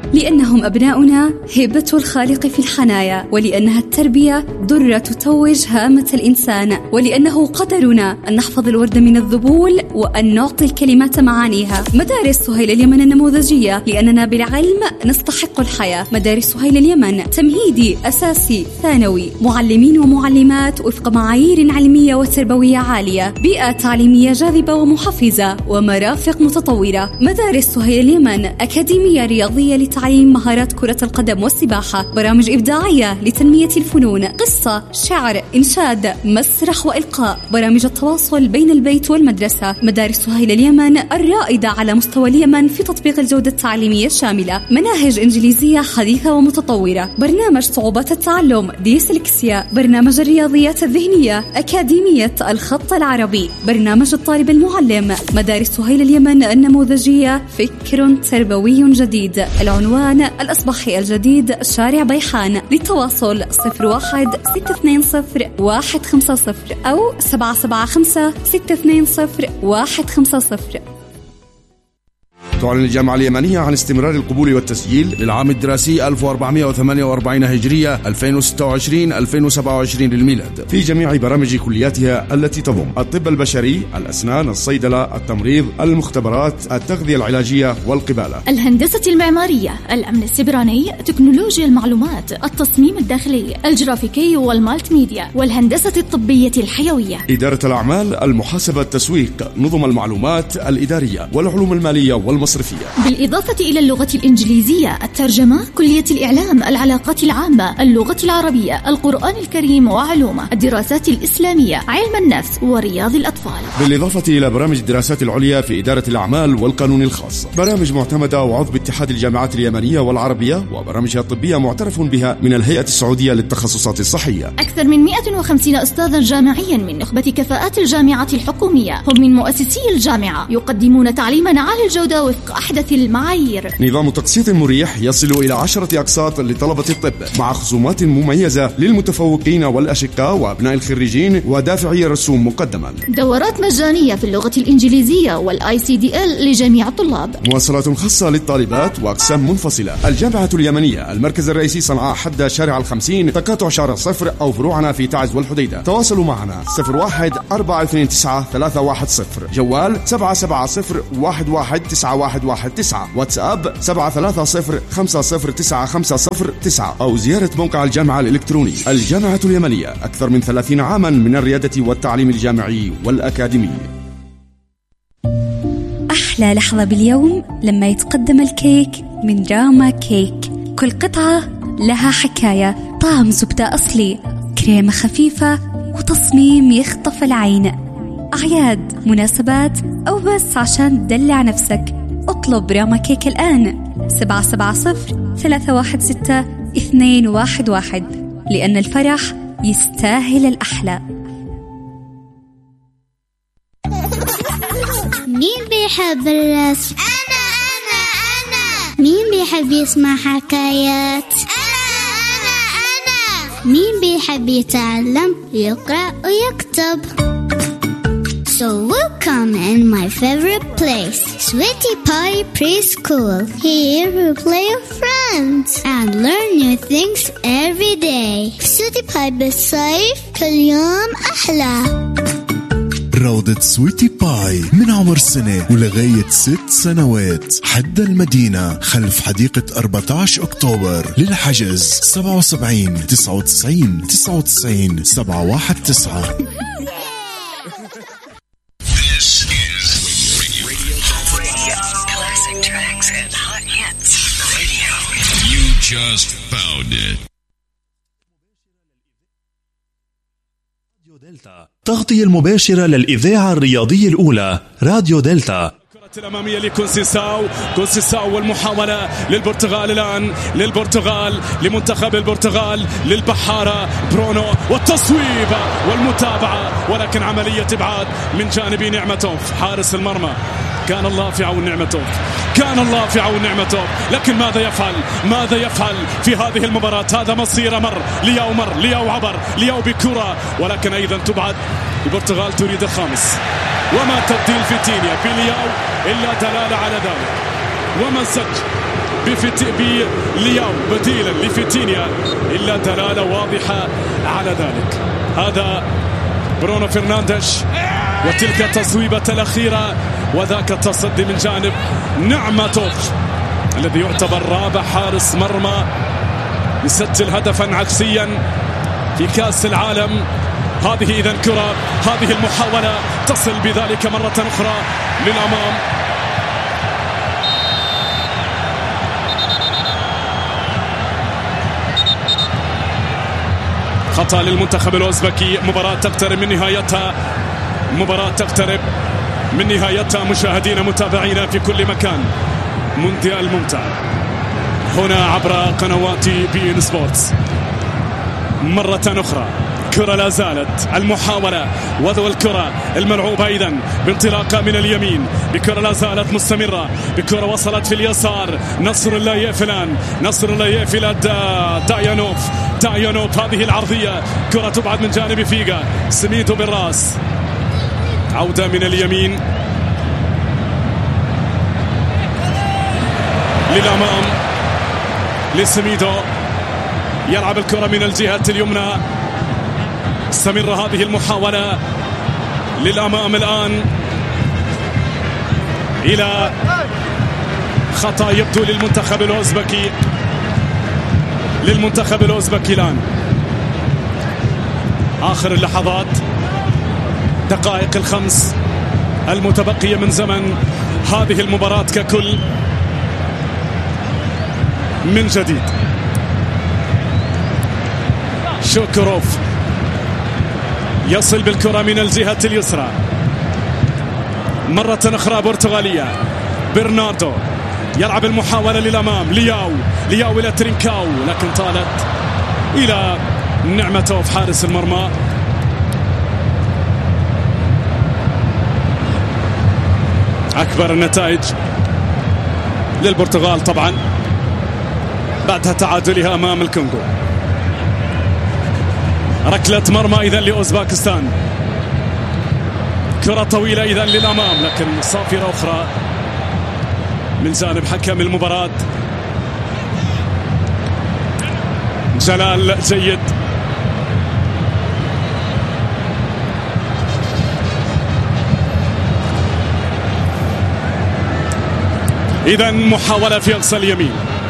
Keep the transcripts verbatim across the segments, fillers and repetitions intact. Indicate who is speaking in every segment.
Speaker 1: لأنهم أبناؤنا هبة الخالق في الحنايا، ولأنها التربية درة تتوج هامة الإنسان، ولأنه قدرنا أن نحفظ الورد من الذبول وأن نعطي الكلمات معانيها. مدارس سهيل اليمن النموذجية، لأننا بالعلم نستحق الحياة. مدارس سهيل اليمن تمهيدي، أساسي، ثانوي، معلمين ومعلمات وفق معايير علمية وتربوية عالية، بيئة تعليمية جاذبة ومحفزة، ومرافق متطورة. مدارس سهيل اليمن أكاديمية رياضية لتعليم مهارات كرة القدم والسباحة، برامج إبداعية لتنمية الفنون، قصة، شعر، إنشاد، مسرح وإلقاء، برامج التواصل بين البيت والمدرسة. مدارس سهيل اليمن الرائدة على مستوى اليمن في تطبيق الجودة التعليمية الشاملة، مناهج إنجليزية حديثة ومتطورة، برنامج صعوبات التعلم ديسلكسيا، برنامج الرياضيات الذهنية، أكاديمية الخط العربي، برنامج الطالب المعلم. مدارس سهيل اليمن النموذجية فكر تربوي جديد. العنوان الأصبحي الجديد شارع بيحان. للتواصل صفر واحد ستة اثنين صفر واحد خمسة صفر أو سبعة سبعة خمسة ستة اثنين صفر واحد خمسة صفر.
Speaker 2: تعلن الجامعة اليمنية عن استمرار القبول والتسجيل للعام الدراسي ألف وأربعمائة وثمانية وأربعين هجرية ألفين وستة وعشرين ألفين وسبعة وعشرين للميلاد في جميع برامج كلياتها التي تضم الطب البشري، الأسنان، الصيدلة، التمريض، المختبرات، التغذية العلاجية والقبالة،
Speaker 3: الهندسة المعمارية، الأمن السيبراني، تكنولوجيا المعلومات، التصميم الداخلي، الجرافيكي والمالتي ميديا، والهندسة الطبية الحيوية،
Speaker 2: إدارة الأعمال، المحاسبة، التسويق، نظم المعلومات الإدارية والعلوم المالية والمصرفية،
Speaker 3: بالإضافة إلى اللغة الإنجليزية، الترجمة، كلية الإعلام، العلاقات العامة، اللغة العربية، القرآن الكريم وعلومه، الدراسات الإسلامية، علم النفس ورياض الأطفال،
Speaker 2: بالإضافة إلى برامج الدراسات العليا في إدارة الأعمال والقانون الخاص، برامج معتمدة وعضو باتحاد الجامعات اليمنية والعربية، وبرامجها الطبية معترف بها من الهيئة السعودية للتخصصات الصحية.
Speaker 3: أكثر من مئة وخمسين أستاذا جامعيا من نخبة كفاءات الجامعة الحكومية، هم من مؤسسي الجامعة، يقدمون تعليما عالي الجودة وفق أحدث المعايير.
Speaker 2: نظام تقسيط مريح يصل إلى عشرة أقساط لطلبة الطب، مع خصومات مميزة للمتفوقين والأشقاء وأبناء الخريجين ودافعي الرسوم مقدما.
Speaker 3: دورات مجانية في اللغة الإنجليزية والآي سي دي إل لجميع الطلاب.
Speaker 2: مواصلات خاصة للطالبات وأقسام منفصلة. الجامعة اليمنية، المركز الرئيسي صنعاء حد شارع الخمسين، تقاطع شارع صفر، أو فروعنا في تعز والحديدة. تواصلوا معنا صفر واحد أربعة اثنين تسعة ثلاثة واحد صفر، جوال سبعة سبعة صفر واحد واحد تسعة واحد واحد تسعة، واتساب سبعة ثلاثة صفر خمسة صفر تسعة خمسة صفر تسعة، أو زيارة موقع الجامعة الإلكتروني. الجامعة اليمنية، أكثر من ثلاثين عاما من الريادة والتعليم الجامعي والأكاديمي.
Speaker 1: أحلى لحظة باليوم لما يتقدم الكيك من راما كيك. كل قطعة لها حكاية، طعم زبدة أصلي، كريمة خفيفة، وتصميم يخطف العين. أعياد، مناسبات، أو بس عشان تدلع نفسك، اطلب راما كيك الآن. سبعة سبعة صفر ثلاثة واحد ستة اثنين واحد واحد، لأن الفرح يستاهل الأحلى.
Speaker 4: مين بيحب الرسم؟ أنا أنا أنا. مين بيحب يسمع حكايات؟ أنا أنا أنا. مين بيحب يتعلم يقرأ ويكتب؟ So welcome in my favorite place, Sweetie Pie Preschool. Here we play with friends and learn new things every day. Sweetie Pie بالصيف كل يوم أحلى.
Speaker 5: روضة سويتي باي من عمر سنة ولغاية ست سنوات، حد المدينة خلف حديقة أربعة عشر أكتوبر. للحجز سبعة وسبعين تسعة وتسعين تسعة وتسعين سبعة واحد تسعة.
Speaker 6: Classic tracks and hot hits radio. You just found it.
Speaker 7: راديو دلتا، تغطية المباشرة للإذاعة الرياضية الأولى راديو دلتا.
Speaker 8: الأمامية لكونسيساو، كونسيساو والمحاولة للبرتغال الآن، للبرتغال، لمنتخب البرتغال، للبحارة برونو، والتصويب والمتابعة، ولكن عملية إبعاد من جانب نعمتوف حارس المرمى. كان الله في عون نعمتوف، كان الله في عون نعمتوف، لكن ماذا يفعل؟ ماذا يفعل في هذه المباراة؟ هذا مصير مر لياو، مر لياو، عبر لياو بكرة، ولكن أيضا تبعد. البرتغال تريد الخامس، وما تبديل فيتينيا في لياو إلا دلالة على ذلك، ومزج بلياو بديلا لفيتينيا إلا دلالة واضحة على ذلك. هذا برونو فرنانديش، وتلك التصويبة الأخيرة وذاك التصدي من جانب نعمتوف الذي يعتبر رابع حارس مرمى يسجل هدفا عكسيا في كأس العالم. هذه إذن كرة، هذه المحاولة تصل بذلك مرة أخرى للأمام. خطأ للمنتخب الأوزبكي. مباراة تقترب من نهايتها، مباراة تقترب من نهايتها مشاهدينا متابعينا في كل مكان. مونديال ممتع هنا عبر قنوات بي إن سبورتس. مرة أخرى كرة لا زالت المحاولة وذو الكرة الملعوبة أيضا بانطلاقة من اليمين، بكرة لا زالت مستمرة، بكرة وصلت في اليسار. نصر الله يفلان، نصر الله يفلان دايانوف دايانوف هذه العرضية، كرة تبعد من جانب فيغا. سميدو بالراس، عودة من اليمين للأمام لسميدو، يلعب الكرة من الجهة اليمنى. استمر هذه المحاولة للأمام الآن إلى خطأ يبدو للمنتخب الأوزبكي، للمنتخب الأوزبكي الآن. آخر اللحظات، دقائق الخمس المتبقية من زمن هذه المباراة ككل. من جديد شوكروف يصل بالكرة من الجهة اليسرى، مرة أخرى برتغالية. برناردو يلعب المحاولة للأمام، لياو لياو إلى ترينكاو، لكن طالت إلى نعمتوف حارس المرمى. أكبر النتائج للبرتغال طبعا بعدها تعادلها أمام الكونغو. ركلة مرمى إذن لأوزباكستان، كرة طويلة إذن للأمام، لكن صافرة أخرى من جانب حكم المباراة. جلال جيد، إذن محاولة في أقصى اليمين،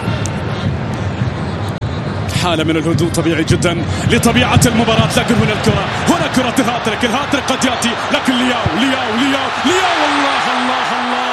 Speaker 8: حالة من الهدوء طبيعي جدا لطبيعة المباراة. لكن هنا الكرة، هنا كرة الهاتريك، الهاتريك قد يأتي، لكن لياو لياو لياو لياو الله الله الله،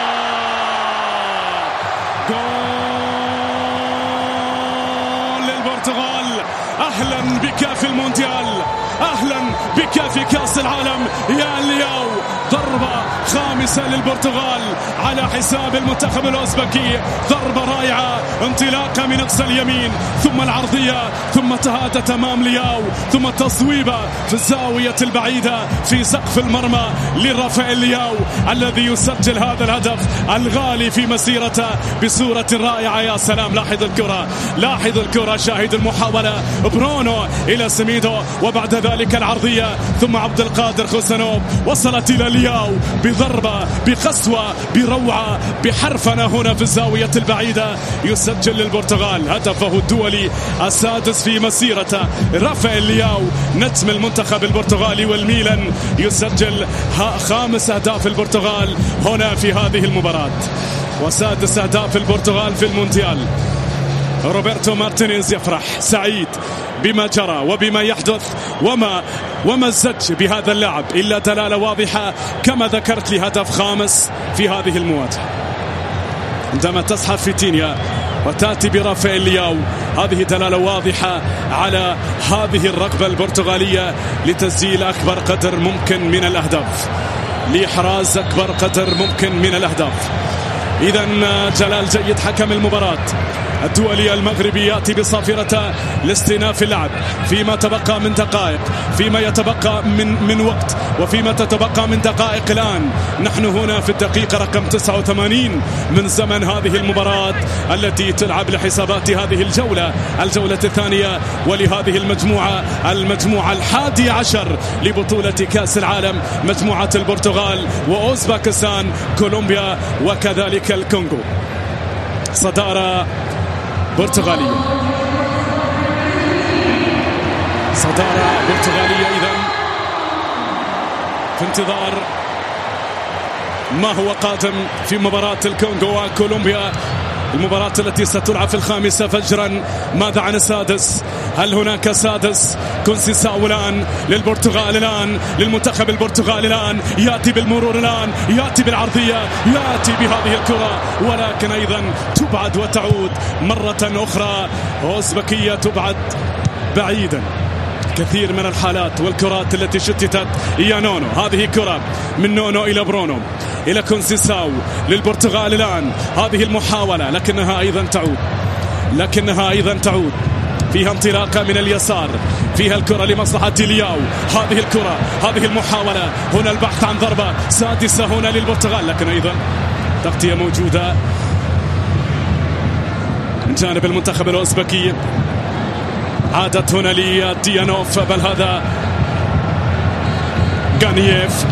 Speaker 8: جول للبرتغال. أهلا بك في المونديال، أهلا بك في كأس العالم يا لياو. ضربة خامسة للبرتغال على حساب المنتخب الأوزبكي، ضربة رائعة، انطلاقة من أقصى اليمين، ثم العرضية، ثم تهادت أمام لياو، ثم تصويبة في الزاوية البعيدة في سقف المرمى لرافائيل لياو الذي يسجل هذا الهدف الغالي في مسيرته بصورة رائعة. يا سلام، لاحظ الكرة، لاحظ الكرة، شاهد المحاولة. برونو إلى سميدو، وبعد ذلك العرضية، ثم عبد القادر خوسانوف وصلت إلى لياو بضربة، بقسوة، بروعة، بحرفنة هنا في الزاوية البعيدة. يسجل للبرتغال هدفه الدولي السادس في مسيرته. رافائيل لياو نجم المنتخب البرتغالي والميلان يسجل خامس أهداف البرتغال هنا في هذه المباراة، وسادس أهداف البرتغال في المونديال. روبرتو مارتينيز يفرح، سعيد بما جرى وبما يحدث وما وما الزج بهذا اللاعب، إلا دلالة واضحة كما ذكرت لي، هدف خامس في هذه المواجهة. عندما تسحب فيتينيا وتأتي برافائيل لياو، هذه دلالة واضحة على هذه الرغبة البرتغالية لتسجيل أكبر قدر ممكن من الأهداف، لإحراز أكبر قدر ممكن من الأهداف. إذن جلال جيد حكم المباراة الدولي المغربي يأتي بصافرة لاستئناف اللعب فيما تبقى من دقائق، فيما يتبقى من من وقت، وفيما تتبقى من دقائق. الآن نحن هنا في الدقيقة رقم تسعة وثمانين من زمن هذه المباراة التي تلعب لحسابات هذه الجولة، الجولة الثانية ولهذه المجموعة، المجموعة الحادي عشر لبطولة كأس العالم، مجموعة البرتغال وأوزباكستان، كولومبيا وكذلك الكونغو. صدارة برتغالية، صدارة برتغالية إذن في انتظار ما هو قادم في مباراة الكونغو وكولومبيا، المباراة التي ستلعب في الخامسة فجرا. ماذا عن السادس؟ هل هناك سادس؟ كونسيساو الآن للبرتغال، الآن للمنتخب البرتغالي، الآن يأتي بالمرور، الآن يأتي بالعرضية، يأتي بهذه الكرة، ولكن أيضا تبعد وتعود مرة أخرى. أوزبكية تبعد بعيدا كثير من الحالات والكرات التي شتتت. يا نونو، هذه كرة من نونو إلى برونو إلى كونسيساو للبرتغال، الآن هذه المحاولة لكنها أيضا تعود، لكنها أيضا تعود فيها انطلاقة من اليسار، فيها الكرة لمصلحة لياو، هذه الكرة، هذه المحاولة، هنا البحث عن ضربة سادسة هنا للبرتغال، لكن أيضا تغطية موجودة من جانب المنتخب الأوزبكي. عادت هنا لديانوف، بل هذا غانييف،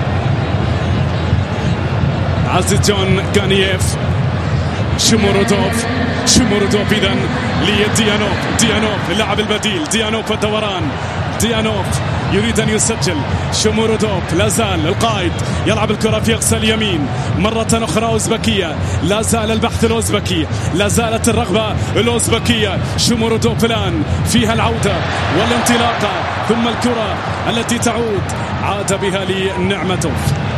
Speaker 8: عزيز جون غانييف، شمورودوف، شمورودوف إذن لديانوف، ديانوف اللاعب البديل، ديانوف الدوران، ديانوف يريد أن يسجل، شمورودوف لا زال القائد يلعب الكرة في أقصى اليمين، مرة أخرى أوزبكية، لا زال البحث الأوزبكي، لا زالت الرغبة الأوزبكية. شمورودوف الآن فيها العودة والانطلاقة، ثم الكرة التي تعود عاد بها لنعمتوف.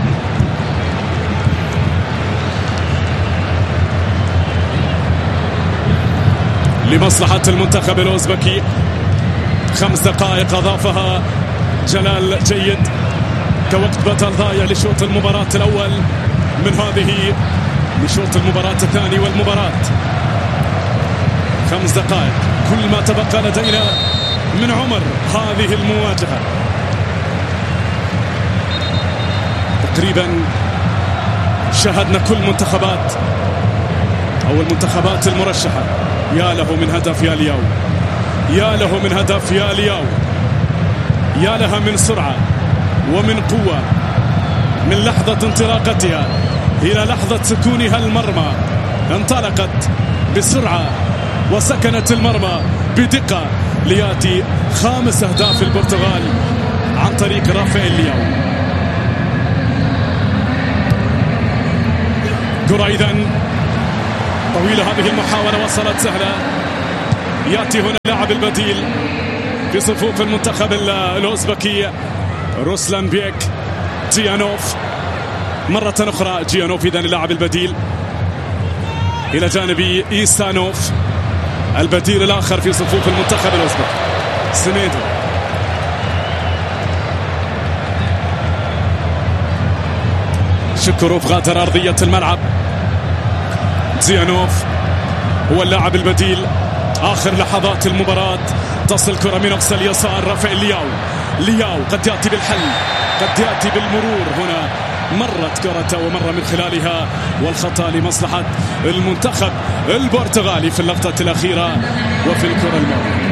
Speaker 8: لمصلحة المنتخب الأوزبكي خمس دقائق أضافها جلال جيد كوقت بدل ضايع لشوط المباراة الأول من هذه لشوط المباراة الثاني والمباراة. خمس دقائق كل ما تبقى لدينا من عمر هذه المواجهة. تقريبا شاهدنا كل منتخبات أو المنتخبات المرشحة. يا له من هدف يا لياو، يا له من هدف يا لياو، يا لها من سرعة ومن قوة من لحظة انطلاقتها إلى لحظة سكونها المرمى. انطلقت بسرعة وسكنت المرمى بدقة ليأتي خامس أهداف البرتغال عن طريق رافائيل لياو. كرة إذن طويلة، هذه المحاولة وصلت سهلة. يأتي هنا اللاعب البديل في صفوف المنتخب الأوزبكي روسلان بيك، جيانوف مرة أخرى، جيانوف إذن اللاعب البديل إلى جانب إيسانوف البديل الآخر في صفوف المنتخب الأوزبكي. سميدو شكروف غادر أرضية الملعب. زيانوف هو اللاعب البديل. آخر لحظات المباراة، تصل كرة من أقصى اليسار، رافائيل لياو، لياو قد يأتي بالحل، قد يأتي بالمرور. هنا مرت كرة ومر من خلالها، والخطأ لمصلحة المنتخب البرتغالي في اللقطة الأخيرة وفي الكرة الماضية.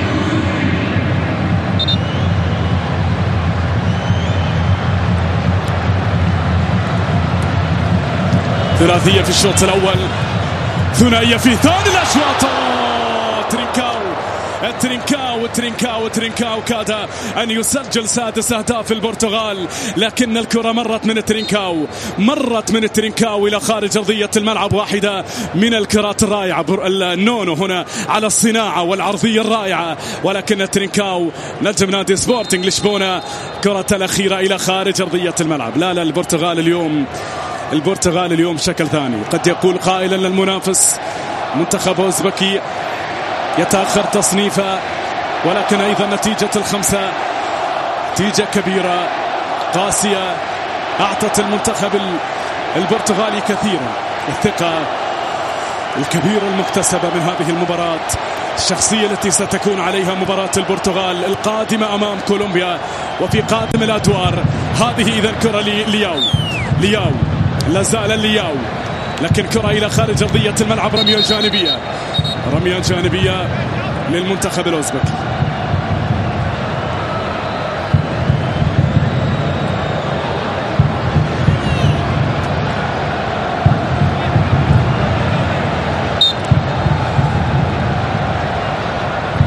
Speaker 8: ثلاثية في الشوط الأول، ثنائية في ثاني الأشواط. ترينكاو الترينكاو الترينكاو الترينكاو كاد أن يسجل سادس أهداف البرتغال، لكن الكرة مرت من الترينكاو، مرت من الترينكاو إلى خارج أرضية الملعب. واحدة من الكرات الرائعة، النونو هنا على الصناعة والعرضية الرائعة، ولكن الترينكاو نجم نادي سبورتنج لشبونة كرة الأخيرة إلى خارج أرضية الملعب. لا لا البرتغال اليوم البرتغال اليوم شكل ثاني. قد يقول قائلا للمنافس منتخب أوزبكي يتأخر تصنيفه، ولكن أيضا نتيجة الخمسة نتيجة كبيرة قاسية أعطت المنتخب البرتغالي كثيرا. الثقة الكبيرة المكتسبة من هذه المباراة، الشخصية التي ستكون عليها مباراة البرتغال القادمة أمام كولومبيا وفي قادم الأدوار. هذه إذا كرة لياو، لياو لا زال لياو، لكن كرة إلى خارج أرضية الملعب. رمية جانبية، رمية جانبية للمنتخب الأوزبكي.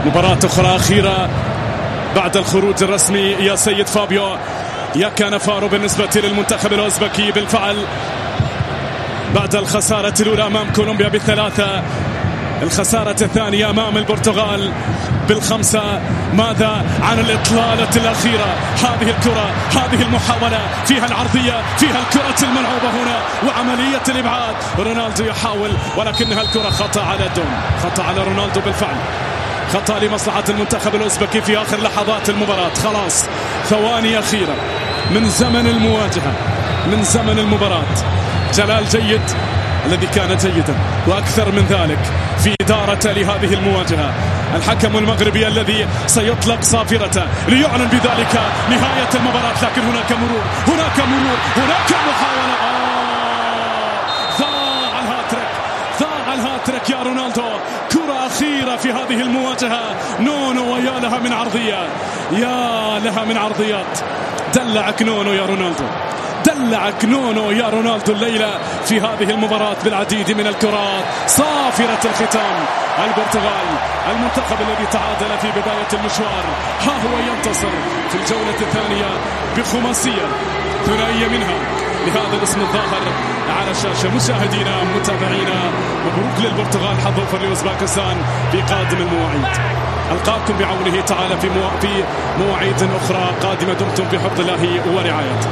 Speaker 8: مباراة أخرى أخيرة بعد الخروج الرسمي يا سيد فابيو. يا كان فارو بالنسبة للمنتخب الأوزبكي بالفعل بعد الخسارة الأولى أمام كولومبيا بالثلاثة، الخسارة الثانية أمام البرتغال بالخمسة. ماذا عن الإطلالة الأخيرة؟ هذه الكرة، هذه المحاولة فيها العرضية، فيها الكرة الملعوبة هنا وعملية الإبعاد. رونالدو يحاول ولكنها الكرة خطأ على دون، خطأ على رونالدو بالفعل، خطأ لمصلحة المنتخب الأوزبكي في آخر لحظات المباراة. خلاص ثواني أخيرة من زمن المواجهة، من زمن المباراة. جلال جيد الذي كان جيدا وأكثر من ذلك في إدارة لهذه المواجهة. الحكم المغربي الذي سيطلق صافرته ليعلن بذلك نهاية المباراة، لكن هناك مرور، هناك مرور، هناك محاولة. آه ضاع الهاتريك، ضاع الهاتريك يا رونالدو. كرة أخيرة في هذه المواجهة. نونو ويا لها من عرضية، يا لها من عرضيات. دلعك نونو يا رونالدو، دلعك نونو يا رونالدو الليلة في هذه المباراة بالعديد من الكرات. صافرة الختام البرتغال، المنتخب الذي تعادل في بداية المشوار، ها هو ينتصر في الجولة الثانية بخماسية ثنائية منها لهذا الاسم الظاهر على الشاشة. مشاهدينا متابعينا، مبروك للبرتغال، حظ اوفر لاوزباكستان في قادم المواعيد. ألقاكم بعونه تعالى في مو... في مواعيد أخرى قادمة. دمتم في حفظ الله ورعايته.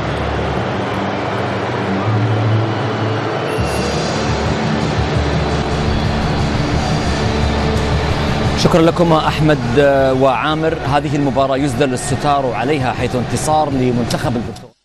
Speaker 9: شكرا لكم أحمد وعامر. هذه المباراة يسدل الستار عليها حيث انتصار لمنتخب البرتغال.